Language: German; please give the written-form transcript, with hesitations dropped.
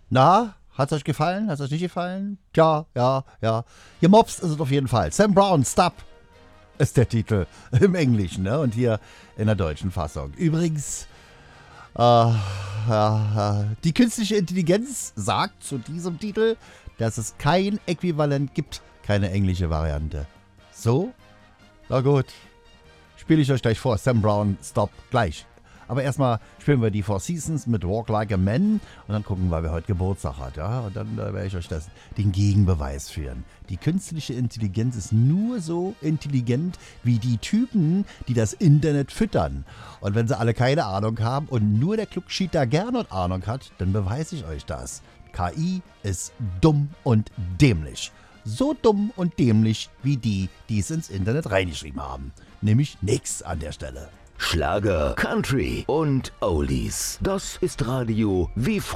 Na, hat's euch gefallen? Hat's euch nicht gefallen? Tja, ja, ja. Gemobst ist es auf jeden Fall. Sam Brown, Stop ist der Titel im Englischen, ne? Und hier in der deutschen Fassung. Übrigens, die künstliche Intelligenz sagt zu diesem Titel, dass es kein Äquivalent gibt, keine englische Variante. So? Na gut. Spiele ich euch gleich vor. Sam Brown, Stop, gleich. Aber erstmal spielen wir die Four Seasons mit Walk Like a Man und dann gucken wir, wer heute Geburtstag hat. Ja? Und dann werde ich euch den Gegenbeweis führen. Die künstliche Intelligenz ist nur so intelligent wie die Typen, die das Internet füttern. Und wenn sie alle keine Ahnung haben und nur der Klugschießer Gernot Ahnung hat, dann beweise ich euch das. KI ist dumm und dämlich. So dumm und dämlich wie die es ins Internet reingeschrieben haben. Nämlich nix an der Stelle. Schlager, Country und Oldies. Das ist Radio wie früher.